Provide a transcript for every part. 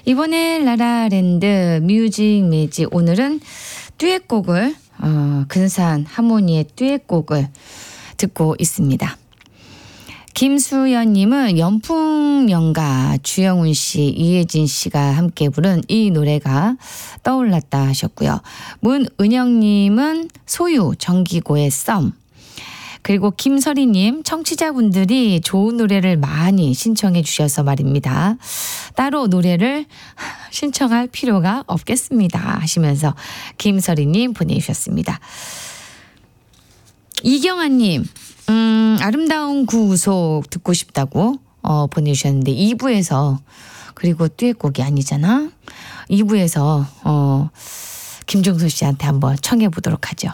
이번에 라라랜드 뮤직 매직 오늘은 듀엣곡을 근사한 하모니의 듀엣곡을 듣고 있습니다. 김수연님은 연풍연가 주영훈 씨, 이혜진 씨가 함께 부른 이 노래가 떠올랐다 하셨고요. 문은영님은 소유 정기고의 썸. 그리고 김설희님, 청취자분들이 좋은 노래를 많이 신청해 주셔서 말입니다. 따로 노래를 신청할 필요가 없겠습니다 하시면서 김설희님 보내주셨습니다. 이경아님, 아름다운 구속 듣고 싶다고 보내주셨는데 2부에서, 그리고 듀엣곡이 아니잖아. 2부에서 김종서 씨한테 한번 청해 보도록 하죠.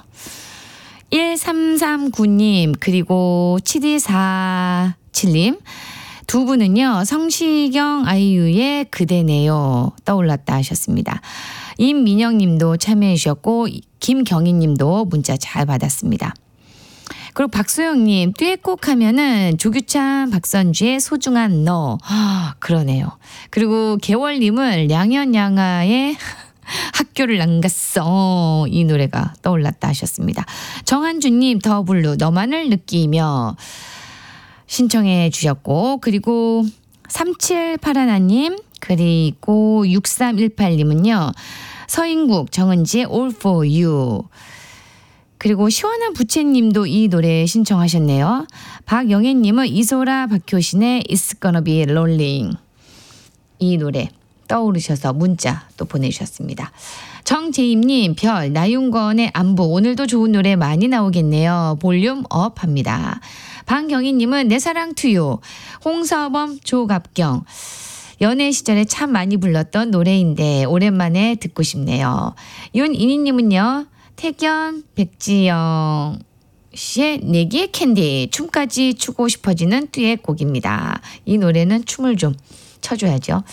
1339님 그리고 7247님 두 분은요, 성시경 아이유의 그대네요 떠올랐다 하셨습니다. 임민영님도 참여해 주셨고 김경희님도 문자 잘 받았습니다. 그리고 박소영님, 듀엣곡 하면은 조규찬 박선주의 소중한 너. 그러네요. 그리고 개월님은 량현양아의 학교를 안 갔어, 이 노래가 떠올랐다 하셨습니다. 정한주님, 더블루 너만을 느끼며 신청해 주셨고, 그리고 3781님 그리고 6318님은요 서인국 정은지의 All for You, 그리고 시원한 부채님도 이 노래 신청하셨네요. 박영애님은 이소라 박효신의 It's Gonna Be Rolling, 이 노래 떠오르셔서 문자 또 보내주셨습니다. 정재임님, 별 나윤건의 안부 오늘도 좋은 노래 많이 나오겠네요. 볼륨 업 합니다. 방경희님은 내 사랑 투유, 홍서범 조갑경 연애 시절에 참 많이 불렀던 노래인데 오랜만에 듣고 싶네요. 윤이니님은요, 태견 백지영 씨의 내기의 캔디, 춤까지 추고 싶어지는 듀엣 곡입니다. 이 노래는 춤을 좀 춰줘야죠.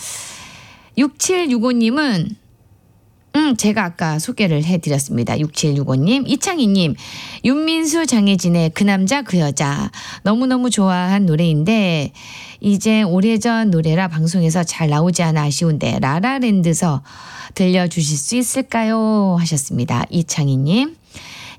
6765님은 제가 아까 소개를 해드렸습니다. 6765님, 이창희님, 윤민수 장혜진의 그 남자 그 여자 너무너무 좋아한 노래인데 이제 오래전 노래라 방송에서 잘 나오지 않아 아쉬운데 라라랜드서 들려주실 수 있을까요 하셨습니다. 이창희님.